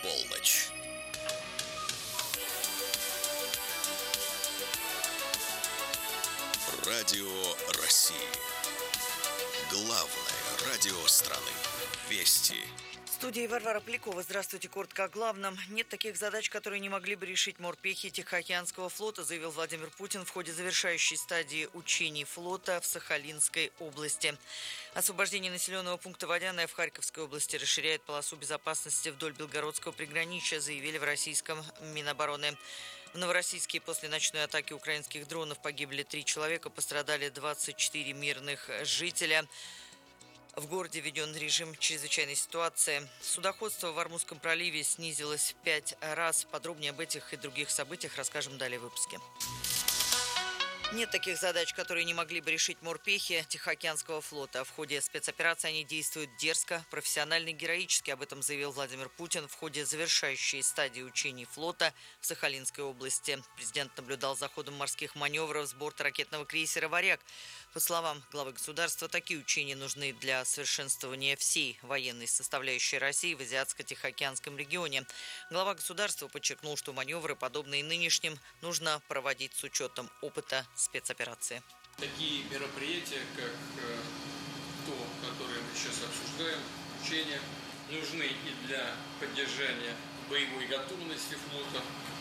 полночь. Радио России. Главное радио страны. Вести. В студии Варвара Полякова. Здравствуйте. Коротко о главном. Нет таких задач, которые не могли бы решить морпехи Тихоокеанского флота, заявил Владимир Путин в ходе завершающей стадии учений флота в Сахалинской области. Освобождение населенного пункта Водяное в Харьковской области расширяет полосу безопасности вдоль Белгородского приграничья, заявили в российском Минобороны. В Новороссийске после ночной атаки украинских дронов погибли 3 человека, пострадали 24 мирных жителя. В городе введен режим чрезвычайной ситуации. Судоходство в Ормузском проливе снизилось в 5 раз. Подробнее об этих и других событиях расскажем далее в выпуске. Нет таких задач, которые не могли бы решить морпехи Тихоокеанского флота. В ходе спецоперации они действуют дерзко, профессионально и героически. Об этом заявил Владимир Путин в ходе завершающей стадии учений флота в Сахалинской области. Президент наблюдал за ходом морских маневров с борта ракетного крейсера «Варяг». По словам главы государства, такие учения нужны для совершенствования всей военной составляющей России в Азиатско-Тихоокеанском регионе. Глава государства подчеркнул, что маневры, подобные нынешним, нужно проводить с учетом опыта спецоперации. Такие мероприятия, как то, которое мы сейчас обсуждаем, учения, нужны и для поддержания боевой готовности флота,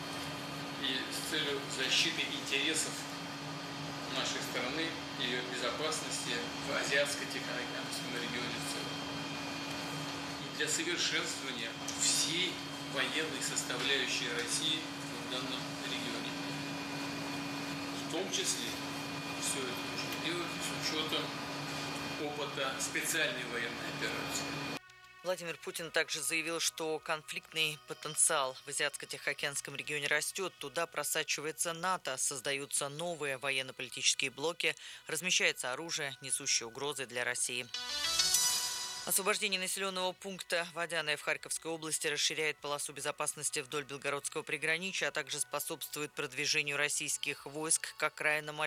и с целью защиты интересов нашей страны и ее безопасности в Азиатско-Тихоокеанском регионе в целом. И для совершенствования всей военной составляющей России в данном регионе. В том числе все это нужно делать с учетом опыта специальной военной операции. Владимир Путин также заявил, что конфликтный потенциал в Азиатско-Тихоокеанском регионе растет. Туда просачивается НАТО, создаются новые военно-политические блоки, размещается оружие, несущее угрозы для России. Освобождение населенного пункта Водяное в Харьковской области расширяет полосу безопасности вдоль Белгородского приграничья, а также способствует продвижению российских войск к окраинам